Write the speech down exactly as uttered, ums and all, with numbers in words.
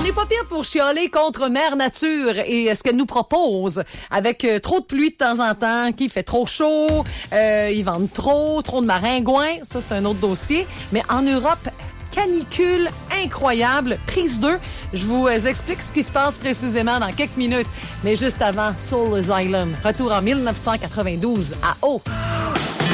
est pas pire pour chialer contre Mère Nature et ce qu'elle nous propose. Avec euh, trop de pluie de temps en temps, qu'il fait trop chaud, euh, ils vendent trop, trop de maringouins. Ça, c'est un autre dossier. Mais en Europe, canicule incroyable. Prise deux. Je vous euh, explique ce qui se passe précisément dans quelques minutes. Mais juste avant, Soul Asylum. Retour en dix-neuf cent quatre-vingt-douze à O.